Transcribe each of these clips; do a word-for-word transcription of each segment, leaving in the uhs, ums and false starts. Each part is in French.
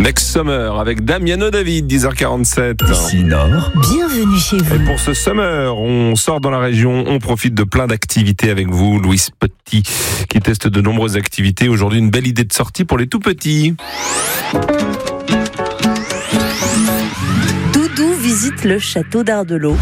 Next Summer avec Damiano David, dix heures quarante-sept. Ici Nord. Bienvenue chez vous. Et pour ce Summer, on sort dans la région, on profite de plein d'activités avec vous. Louise Petit qui teste de nombreuses activités. Aujourd'hui, une belle idée de sortie pour les tout petits. Doudou visite le château d'Ardelot.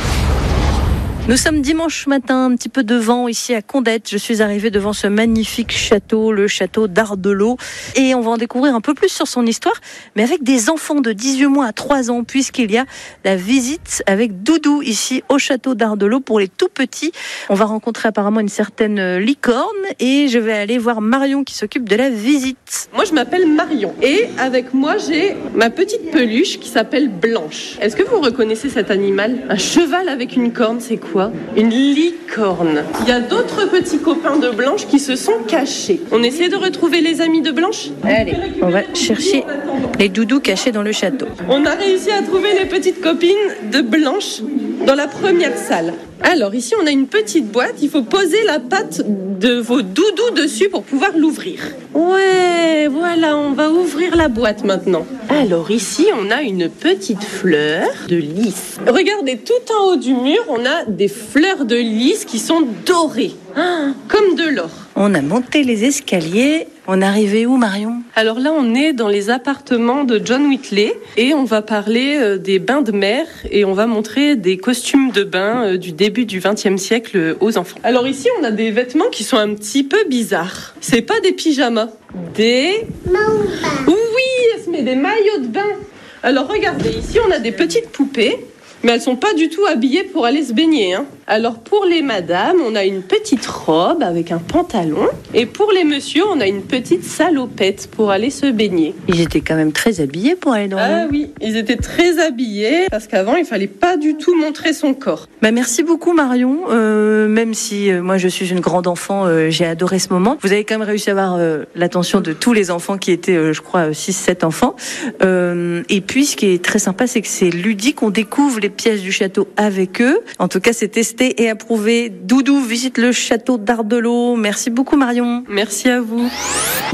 Nous sommes dimanche matin, un petit peu de vent ici à Condette. Je suis arrivée devant ce magnifique château, le château d'Ardelot. Et on va en découvrir un peu plus sur son histoire, mais avec des enfants de dix-huit mois à trois ans, puisqu'il y a la visite avec Doudou ici au château d'Ardelot pour les tout petits. On va rencontrer apparemment une certaine licorne et je vais aller voir Marion qui s'occupe de la visite. Moi, je m'appelle Marion et avec moi, j'ai ma petite peluche qui s'appelle Blanche. Est-ce que vous reconnaissez cet animal ? Un cheval avec une corne, c'est quoi ? Une licorne. Il y a d'autres petits copains de Blanche qui se sont cachés. On essaie de retrouver les amis de Blanche ? Allez, on va chercher les doudous cachés dans le château. On a réussi à trouver les petites copines de Blanche dans la première salle. Alors ici, on a une petite boîte. Il faut poser la patte de vos doudous dessus pour pouvoir l'ouvrir. Ouais, voilà, on va ouvrir la boîte maintenant. Alors ici, on a une petite fleur de lys. Regardez, tout en haut du mur, on a des fleurs de lys qui sont dorées, ah, comme de l'or. On a monté les escaliers. On est arrivé où, Marion ? Alors là, on est dans les appartements de John Whitley et on va parler euh, des bains de mer et on va montrer des costumes de bain euh, du début du vingtième siècle euh, aux enfants. Alors ici, on a des vêtements qui sont un petit peu bizarres. C'est pas des pyjamas, des... Oui, Esmé, des maillots de bain. Alors regardez, ici, on a des petites poupées. Mais elles sont pas du tout habillées pour aller se baigner, hein. Alors pour les madames, on a une petite robe avec un pantalon. Et pour les messieurs, on a une petite salopette pour aller se baigner. Ils étaient quand même très habillés pour aller dans l'eau. Ah oui, ils étaient très habillés parce qu'avant, il fallait pas du tout montrer son corps. Bah merci beaucoup Marion, euh, même si euh, moi je suis une grande enfant, euh, j'ai adoré ce moment. Vous avez quand même réussi à avoir euh, l'attention de tous les enfants qui étaient, euh, je crois, six sept enfants. Euh, et puis ce qui est très sympa, c'est que c'est ludique, on découvre les pièces du château avec eux. En tout cas, c'est testé et approuvé. Doudou visite le château d'Ardelot. Merci beaucoup Marion. Merci à vous.